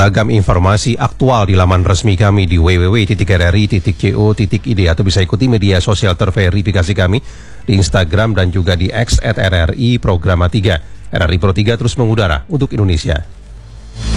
Beragam informasi aktual di laman resmi kami di www.rri.co.id atau bisa ikuti media sosial terverifikasi kami di Instagram dan juga di X @RRI Programa 3. RRI Pro 3 terus mengudara untuk Indonesia.